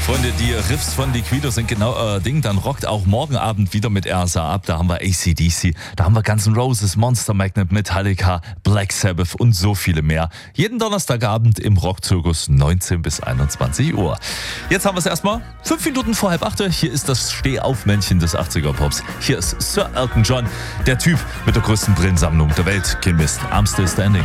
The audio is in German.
Freunde, die Riffs von Liquido sind genau euer Ding. Dann rockt auch morgen Abend wieder mit RSA ab. Da haben wir AC/DC, da haben wir Guns N' Roses, Monster Magnet, Metallica, Black Sabbath und so viele mehr. Jeden Donnerstagabend im Rockzirkus 19 bis 21 Uhr. Jetzt haben wir es erstmal 5 Minuten vor 7:30. Hier ist das Stehaufmännchen des 80er-Pops. Hier ist Sir Elton John, der Typ mit der größten Brillensammlung der Welt. Kein Mist, I'm still standing.